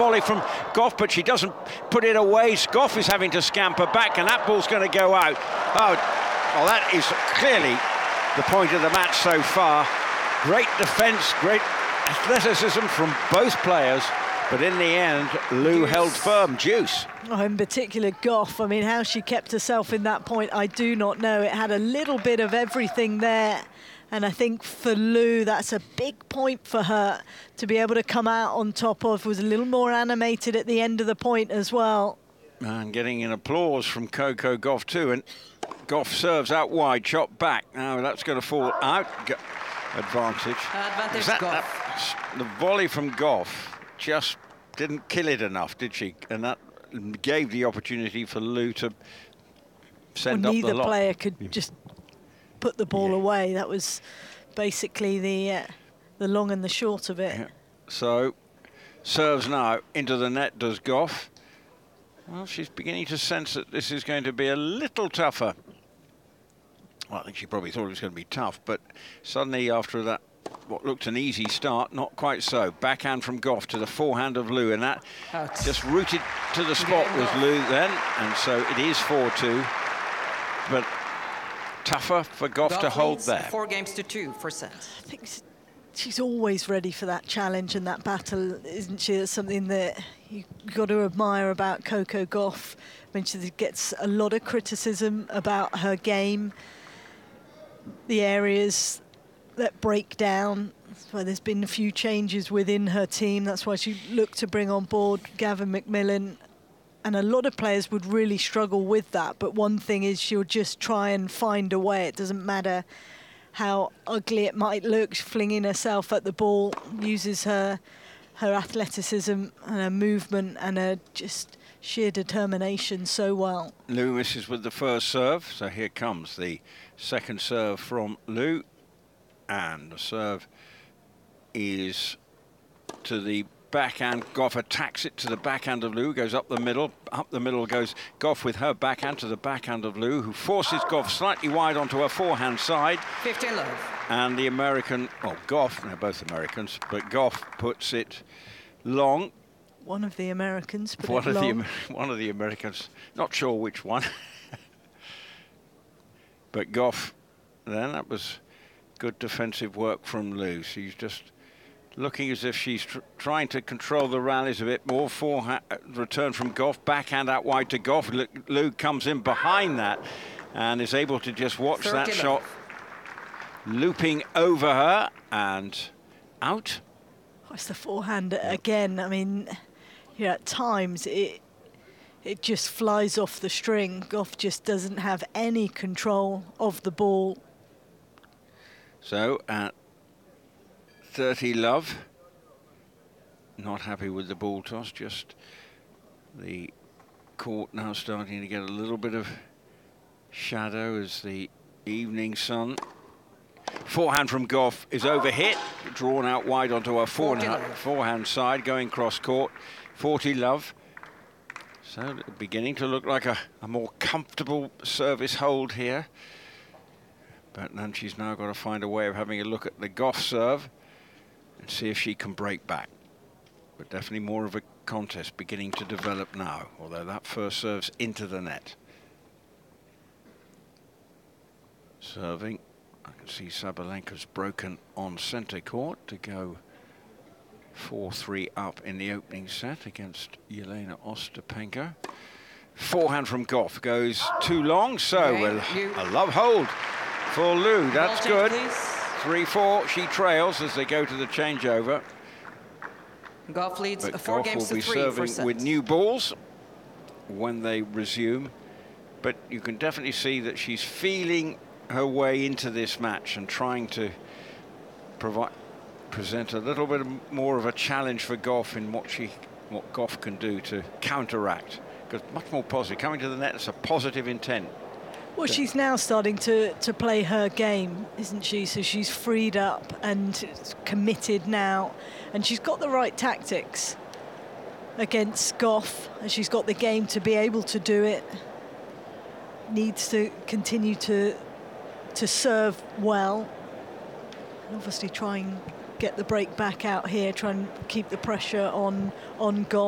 volley from Gauff, but she doesn't put it away. Gauff is having to scamper back, and that ball's going to go out. Oh, well, that is clearly the point of the match so far. Great defence, great athleticism from both players, but in the end, Liu held firm. Deuce. Oh, in particular, Gauff. I mean, how she kept herself in that point, I do not know. It had a little bit of everything there. And I think for Liu, that's a big point for her to be able to come out on top of. Was a little more animated at the end of the point as well. And getting an applause from Coco Gauff too. And Gauff serves out wide, chop back. Now that's going to fall out. Advantage. Advantage Gauff. The volley from Gauff just didn't kill it enough, did she? And that gave the opportunity for Liu to send up the neither lob. Player could just put the ball away. That was basically the long and the short of it. Yeah. So serves now into the net, does Gauff. Well, she's beginning to sense that this is going to be a little tougher. Well, I think she probably thought it was going to be tough, but suddenly after that, what looked an easy start, not quite so. Backhand from Gauff to the forehand of Liu, and that just rooted to the spot was Liu then, and so it is 4-2. But tougher for Gauff to hold there. 4-2 for set. I think she's always ready for that challenge and that battle, isn't she? That's something that you've got to admire about Coco Gauff. I mean, she gets a lot of criticism about her game, the areas that break down. That's why there's been a few changes within her team. That's why she looked to bring on board Gavin McMillan. And a lot of players would really struggle with that. But one thing is she'll just try and find a way. It doesn't matter how ugly it might look, flinging herself at the ball, uses her athleticism and her movement and her just sheer determination so well. Liu misses with the first serve, so here comes the second serve from Liu. And the serve is to the backhand. Gauff attacks it to the backhand of Liu, goes up the middle. Up the middle goes Gauff with her backhand to the backhand of Liu, who forces Gauff slightly wide onto her forehand side. 15 love. And the American, well, Gauff, they're both Americans, but Gauff puts it long. One of the Americans put One it long. One of the Americans, not sure which one. But Gauff, then, that was good defensive work from Liu. She's just looking as if she's trying to control the rallies a bit more. Return from Gauff, backhand out wide to Gauff. Liu comes in behind that and is able to just watch that shot looping over her and out. Oh, it's the forehand again. I mean, yeah, at times it just flies off the string. Gauff just doesn't have any control of the ball. So at 30 love, not happy with the ball toss, just the court now starting to get a little bit of shadow as the evening sun. Forehand from Gauff is overhit, drawn out wide onto her forehand side, going cross court. 40 love. So beginning to look like a more comfortable service hold here. But then she's now got to find a way of having a look at the Gauff serve and see if she can break back. But definitely more of a contest beginning to develop now, although that first serve's into the net. Serving, I can see Sabalenka's broken on centre court to go 4-3 up in the opening set against Jelena Ostapenko. Forehand from Gauff goes too long, so a love hold for Liu. That's good. 3-4, she trails as they go to the changeover. Gauff leads but 4 Gauff games will be to 3 serving with new balls when they resume. But you can definitely see that she's feeling her way into this match and trying to present a little bit more of a challenge for Gauff in what Gauff can do to counteract. Because much more positive. Coming to the net, it's a positive intent. Well, she's now starting to play her game, isn't she? So she's freed up and committed now. And she's got the right tactics against Gauff. And she's got the game to be able to do it. Needs to continue to serve well. And obviously try and get the break back out here. Try and keep the pressure on Gauff.